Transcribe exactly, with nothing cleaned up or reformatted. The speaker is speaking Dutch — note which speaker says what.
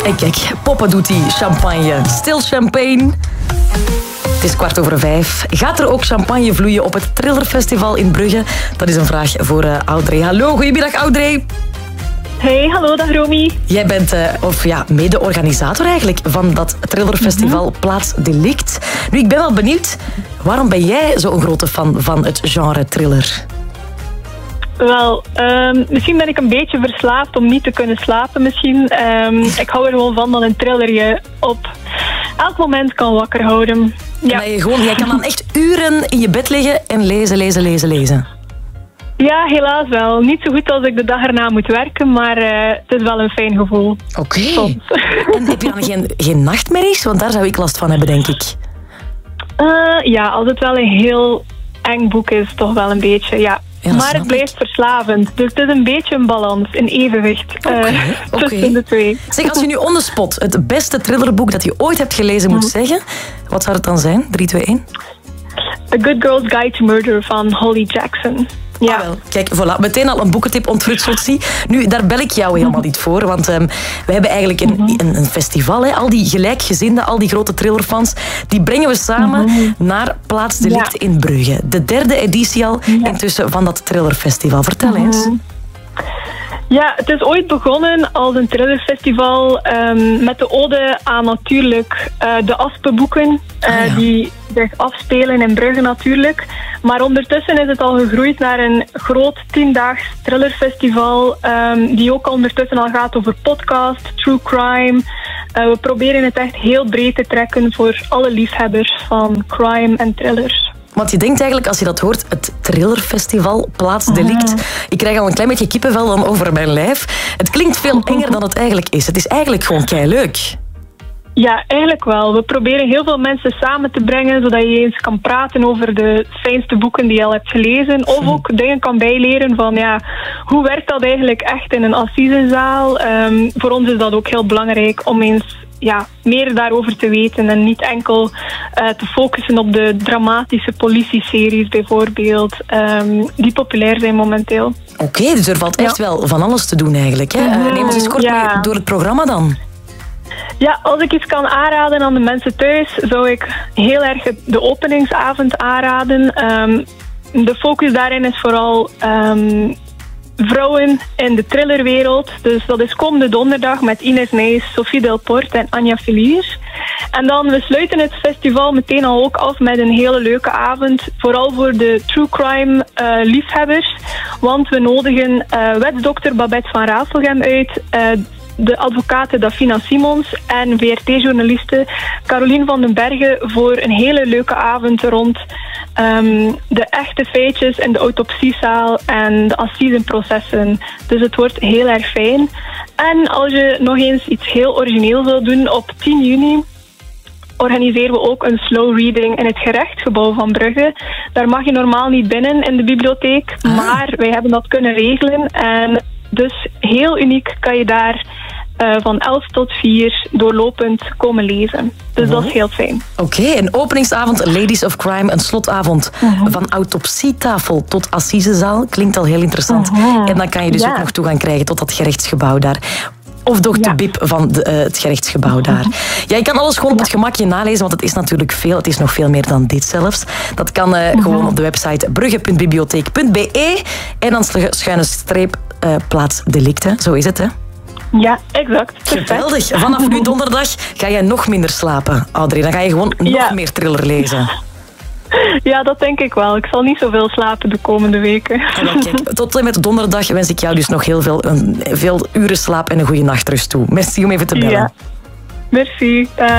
Speaker 1: En kijk, poppen doet hij champagne. Stil champagne. Het is kwart over vijf. Gaat er ook champagne vloeien op het Trillerfestival in Brugge? Dat is een vraag voor uh, Audrey. Hallo, goedemiddag Audrey.
Speaker 2: Hey, hallo, dag Romy.
Speaker 1: Jij bent uh, of ja, mede-organisator eigenlijk van dat Trillerfestival mm-hmm. Plaats Delict. Nu, ik ben wel benieuwd, waarom ben jij zo'n grote fan van het genre thriller?
Speaker 2: Wel, um, misschien ben ik een beetje verslaafd om niet te kunnen slapen misschien. Um, ik hou er gewoon van dat een thriller je op elk moment kan wakker houden. Ja.
Speaker 1: Je gewoon, jij kan dan echt uren in je bed liggen en lezen, lezen, lezen, lezen.
Speaker 2: Ja, helaas wel. Niet zo goed als ik de dag erna moet werken, maar uh, het is wel een fijn gevoel.
Speaker 1: Oké. Okay. En heb je dan geen, geen nachtmerries? Want daar zou ik last van hebben, denk ik.
Speaker 2: Uh, ja, als het wel een heel eng boek is, toch wel een beetje, ja. Ja, maar het blijft ik. verslavend. Dus het is een beetje een balans, een evenwicht okay, uh, okay. tussen de twee.
Speaker 1: Zeg, als je nu on the spot het beste thrillerboek dat je ooit hebt gelezen moet zeggen, wat zou het dan zijn? drie, twee, één
Speaker 2: A Good Girl's Guide to Murder van Holly Jackson. Ja.
Speaker 1: Ah, wel. Kijk, voilà, meteen al een boekentip ontfrutseld, zie. Nu, daar bel ik jou helemaal niet voor, want um, we hebben eigenlijk een, een, een festival, hè. Al die gelijkgezinden, al die grote thrillerfans, die brengen we samen mm-hmm. naar Plaats Delict ja. in Brugge. De derde editie al ja. intussen van dat thrillerfestival. Vertel mm-hmm. eens.
Speaker 2: Ja, het is ooit begonnen als een thrillerfestival um, met de ode aan natuurlijk uh, de Aspenboeken, uh, ah, ja. die zich afspelen in Brugge natuurlijk. Maar ondertussen is het al gegroeid naar een groot tiendaags thrillerfestival, um, die ook ondertussen al gaat over podcast, true crime. Uh, we proberen het echt heel breed te trekken voor alle liefhebbers van crime en thrillers.
Speaker 1: Want je denkt eigenlijk, als je dat hoort, het Trillerfestival, Plaats Delict. Mm. Ik krijg al een klein beetje kippenvel dan over mijn lijf. Het klinkt veel enger dan het eigenlijk is. Het is eigenlijk gewoon keileuk.
Speaker 2: Ja, eigenlijk wel. We proberen heel veel mensen samen te brengen, zodat je eens kan praten over de fijnste boeken die je al hebt gelezen. Of ook dingen kan bijleren van, ja, hoe werkt dat eigenlijk echt in een assisezaal? Um, voor ons is dat ook heel belangrijk om eens ja, meer daarover te weten en niet enkel uh, te focussen op de dramatische politieseries bijvoorbeeld, um, die populair zijn momenteel.
Speaker 1: Oké, okay, dus er valt echt ja. wel van alles te doen eigenlijk. Hè? Uh, neem ons eens kort ja. mee door het programma dan.
Speaker 2: Ja, als ik iets kan aanraden aan de mensen thuis, zou ik heel erg de openingsavond aanraden. Um, de focus daarin is vooral um, vrouwen in de thrillerwereld. Dus dat is komende donderdag met Ines Nijs, Sophie Delporte en Anja Filiers. En dan, we sluiten het festival meteen al ook af met een hele leuke avond. Vooral voor de true crime uh, liefhebbers. Want we nodigen uh, wetsdokter Babette van Rafelgem uit, uh, de advocate Dafina Simons en V R T-journaliste Caroline van den Bergen voor een hele leuke avond rond um, de echte feitjes in de autopsiezaal en de assisenprocessen. Dus het wordt heel erg fijn. En als je nog eens iets heel origineels wil doen, op tien juni organiseren we ook een slow reading in het gerechtsgebouw van Brugge. Daar mag je normaal niet binnen in de bibliotheek, ah. maar wij hebben dat kunnen regelen. En dus heel uniek kan je daar uh, van elf tot vier doorlopend komen lezen. Dus uh-huh. dat is heel fijn.
Speaker 1: Oké, okay, een openingsavond Ladies of Crime, een slotavond uh-huh. van autopsietafel tot assisezaal. Klinkt al heel interessant. Uh-huh. En dan kan je dus ja. ook nog toegang krijgen tot dat gerechtsgebouw daar. Of dokter ja. Bib van de, uh, het gerechtsgebouw daar. Ja, je kan alles gewoon op het gemakje nalezen, want het is natuurlijk veel. Het is nog veel meer dan dit zelfs. Dat kan uh, uh-huh. gewoon op de website brugge punt bibliotheek punt b e en dan schuine streep uh, Plaats Delicten. Zo is het, hè?
Speaker 2: Ja, exact.
Speaker 1: Geweldig. Vanaf nu donderdag ga jij nog minder slapen, Audrey. Dan ga je gewoon nog ja. meer thriller lezen.
Speaker 2: Ja, dat denk ik wel. Ik zal niet zoveel slapen de komende weken.
Speaker 1: En kijk, tot en met donderdag wens ik jou dus nog heel veel, een, veel uren slaap en een goede nachtrust toe. Merci om even te bellen.
Speaker 2: Ja. Merci. Uh...